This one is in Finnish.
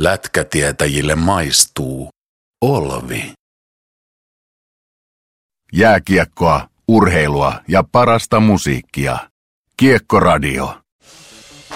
Lätkätietäjille maistuu Olvi. Jääkiekkoa, urheilua ja parasta musiikkia. Kiekkoradio.